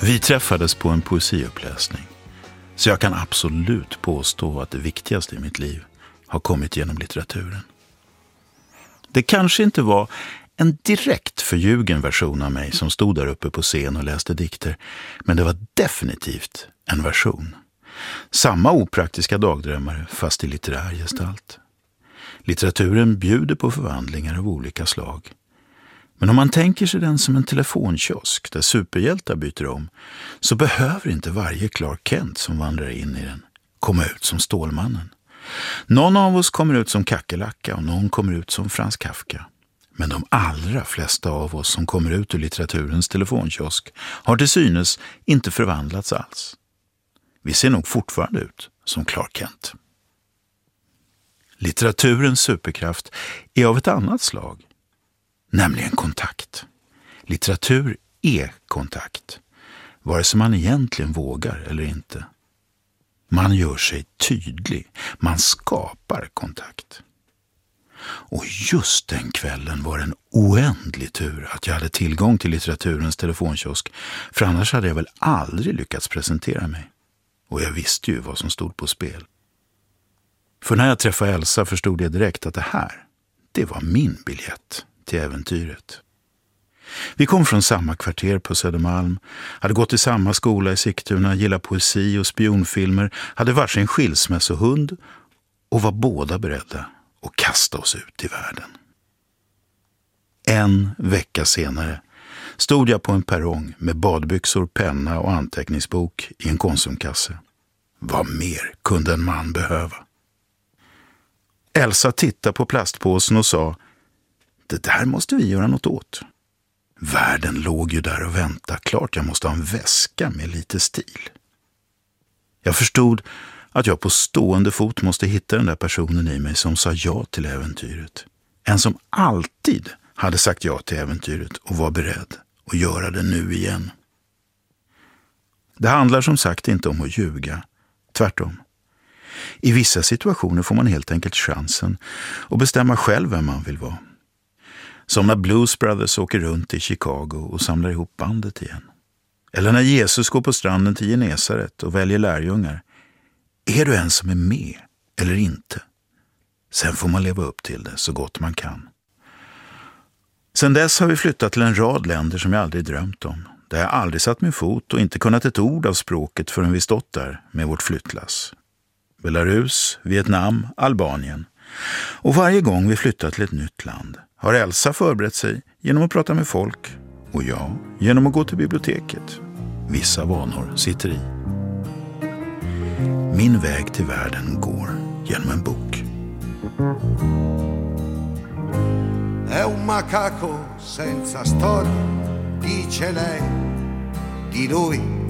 Vi träffades på en poesiuppläsning, så jag kan absolut påstå att det viktigaste i mitt liv har kommit genom litteraturen. Det kanske inte var en direkt förljugen version av mig som stod där uppe på scen och läste dikter, men det var definitivt en version. Samma opraktiska dagdrömmare fast i litterär gestalt. Litteraturen bjuder på förvandlingar av olika slag. Men om man tänker sig den som en telefonkiosk där superhjältar byter om, så behöver inte varje Clark Kent som vandrar in i den komma ut som Stålmannen. Någon av oss kommer ut som Kackerlacka och någon kommer ut som Frans Kafka. Men de allra flesta av oss som kommer ut ur litteraturens telefonkiosk har till synes inte förvandlats alls. Vi ser nog fortfarande ut som Clark Kent. Litteraturens superkraft är av ett annat slag, nämligen kontakt. Litteratur är kontakt, vare sig man egentligen vågar eller inte. Man gör sig tydlig, man skapar kontakt. Och just den kvällen var en oändlig tur att jag hade tillgång till litteraturens telefonkiosk, för annars hade jag väl aldrig lyckats presentera mig. Och jag visste ju vad som stod på spel. För när jag träffade Elsa förstod jag direkt att det var min biljett till äventyret. Vi kom från samma kvarter på Södermalm, hade gått i samma skola i Sigtuna, gillade poesi och spionfilmer, hade varsin skilsmässohund och var båda beredda att kasta oss ut i världen. En vecka senare stod jag på en perrong med badbyxor, penna och anteckningsbok i en konsumkasse. Vad mer kunde en man behöva? Elsa tittade på plastpåsen och sa: "Det där måste vi göra något åt." Världen låg ju där och väntade. Klart jag måste ha en väska med lite stil. Jag förstod att jag på stående fot måste hitta den där personen i mig som sa ja till äventyret. En som alltid hade sagt ja till äventyret och var beredd att göra det nu igen. Det handlar som sagt inte om att ljuga. Tvärtom. I vissa situationer får man helt enkelt chansen att bestämma själv vem man vill vara. Som när Blues Brothers åker runt i Chicago och samlar ihop bandet igen. Eller när Jesus går på stranden till Genesaret och väljer lärjungar. Är du en som är med eller inte? Sen får man leva upp till det så gott man kan. Sen dess har vi flyttat till en rad länder som jag aldrig drömt om. Där jag aldrig satt min fot och inte kunnat ett ord av språket förrän vi stått där med vårt flyttlass. Belarus, Vietnam, Albanien. Och varje gång vi flyttat till ett nytt land har Elsa förberett sig genom att prata med folk och jag genom att gå till biblioteket. Vissa vanor sitter i. Min väg till världen går genom en bok. È un macaco senza storia, dice lei, di lui